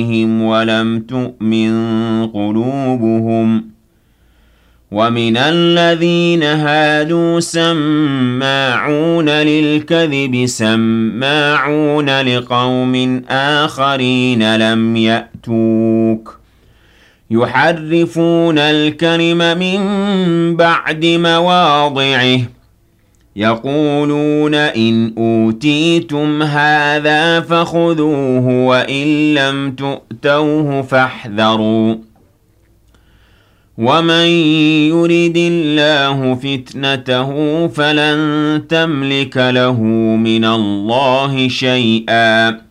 ولم تؤمن قلوبهم ومن الذين هادوا سماعون للكذب سماعون لقوم آخرين لم يأتوك يحرفون الكلم من بعد مواضعه يقولون إن أوتيتم هذا فخذوه وإن لم تؤتوه فاحذروا ومن يرد الله فتنته فلن تملك له من الله شيئا